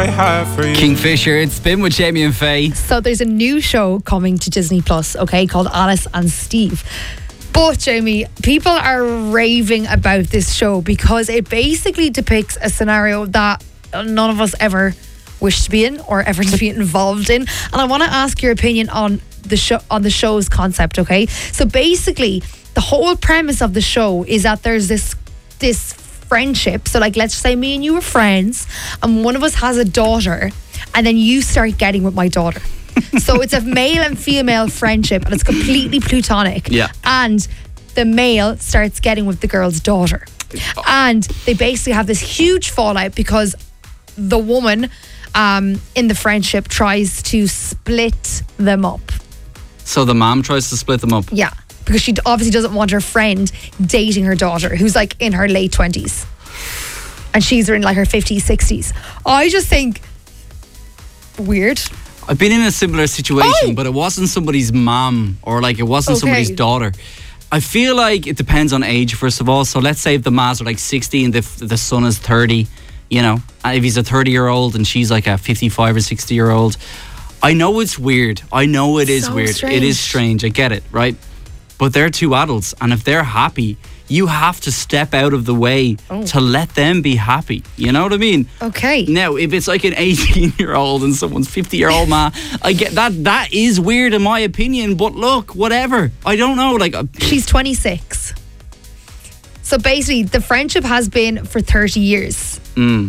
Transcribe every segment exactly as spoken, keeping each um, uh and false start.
I have for you. Kingfisher, it's been with Jamie and Faye. So there's a new show coming to Disney Plus, okay, called Alice and Steve. But Jamie, people are raving about this show because it basically depicts a scenario that none of us ever wish to be in or ever to be involved in. And I want to ask your opinion on the show, on the show's concept, okay? So basically, the whole premise of the show is that there's this this friendship. So like, let's say me and you are friends and one of us has a daughter and then you start getting with my daughter. So it's a male and female friendship and it's completely platonic. Yeah. And the male starts getting with the girl's daughter. And they basically have this huge fallout because the woman um, in the friendship tries to split them up. So the mom tries to split them up. Yeah. Because she obviously doesn't want her friend dating her daughter, who's like in her late twenties. And she's in like her fifties, sixties. I just think weird. I've been in a similar situation, Oh! but it wasn't somebody's mom or like it wasn't Okay. somebody's daughter. I feel like it depends on age, first of all. So let's say if the ma's are like sixty and the, the son is thirty, you know, and if he's a thirty year old and she's like a fifty-five or sixty year old, I know it's weird. I know it is So weird. strange. It is strange. I get it, right? But they're two adults, and if they're happy, you have to step out of the way Oh. to let them be happy. You know what I mean? Okay. Now, if it's like an eighteen-year-old and someone's fifty-year-old man, I get that. That is weird in my opinion. But look, whatever. I don't know. Like, uh, She's twenty-six. So basically, the friendship has been for thirty years. mm,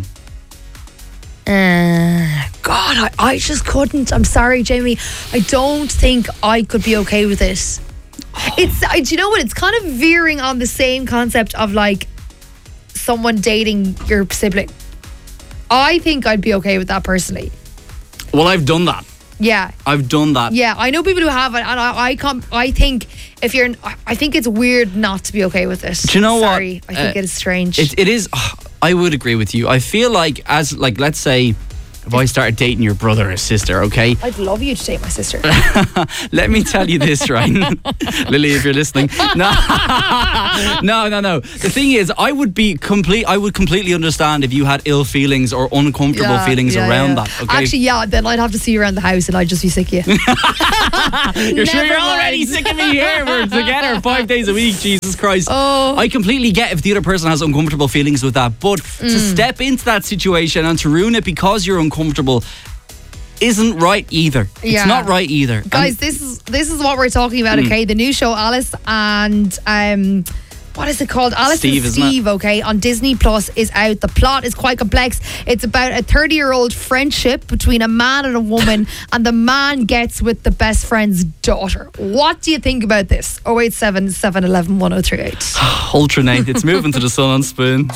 Uh, God, I, I just couldn't. I'm sorry, Jamie. I don't think I could be okay with it. It's, I, do you know what? It's kind of veering on the same concept of like someone dating your sibling. I think I'd be okay with that personally. well, I've done that. Yeah. I've done that. Yeah, I know people who have it, and I, I can't. I think if you're, I think it's weird not to be okay with it. Do you know what? Sorry, I think Uh, it is strange. It, it is. ugh, I would agree with you. I feel like as like let's say if I started dating your brother or sister, okay? I'd love you to date my sister. Let me tell you this, right? Lily, if you're listening. No. no, no, no. The thing is, I would be complete I would completely understand if you had ill feelings or uncomfortable Yeah, feelings yeah, around yeah. that, okay? Actually, yeah, then I'd have to see you around the house and I'd just be sick of you. You're sure Never you're already mind. sick of me here? We're together five days a week, Jesus Christ. Oh. I completely get if the other person has uncomfortable feelings with that, but Mm. to step into that situation and to ruin it because you're uncomfortable isn't right either. Yeah. It's not right either. Guys, And- this is this is what we're talking about, Hmm. okay? The new show, Alice and um what is it called? Alice Steve, and isn't it? Steve, okay, on Disney Plus is out. The plot is quite complex. It's about a thirty-year-old friendship between a man and a woman, and the man gets with the best friend's daughter. What do you think about this? oh eight seven, seven one one, oh three eight. Ultranate. It's moving to the sun on Spoon.